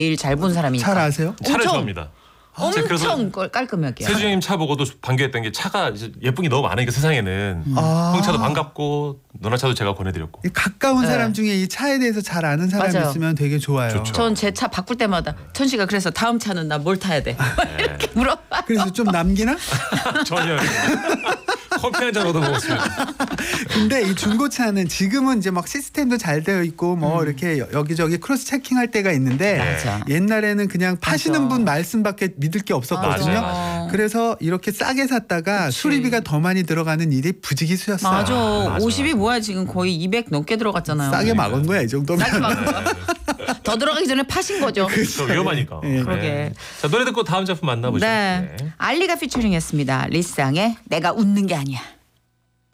제일 잘 본 사람이니까. 잘 아세요? 차를 엄청. 좋아합니다. 제가 그래서 엄청 깔끔하게. 세주님 차 보고도 반겨했던 게 차가 이제 예쁜 게 너무 많으니까 세상에는 형차도 반갑고 너나 차도 제가 보내드렸고. 이 가까운 네. 사람 중에 이 차에 대해서 잘 아는 사람이 맞아요. 있으면 되게 좋아요. 좋죠. 전 제 차 바꿀 때마다 천 씨가 그래서 다음 차는 나 뭘 타야 돼? 이렇게 물어봐. 그래서 좀 남기나? 전혀 커피 한 잔 얻어 먹었습니다. 근데 이 중고차는 지금은 이제 막 시스템도 잘 되어 있고 뭐 이렇게 여기저기 크로스 체킹할 때가 있는데 맞아. 옛날에는 그냥 파시는 맞아. 분 말씀밖에 믿을 게 없었거든요. 맞아요. 그래서 이렇게 싸게 샀다가 그치. 수리비가 더 많이 들어가는 일이 부지기수였어요. 맞아. 맞아. 50이 뭐야 지금 거의 200 넘게 들어갔잖아요. 싸게 막은 거야 이 정도면. 싸게 막은 거야. 더 들어가기 전에 파신 거죠. 더 위험하니까. 예. 그러게. 자, 노래 듣고 다음 작품 만나보죠. 네. 알리가 피처링했습니다. 리쌍의 내가 웃는 게 아니야.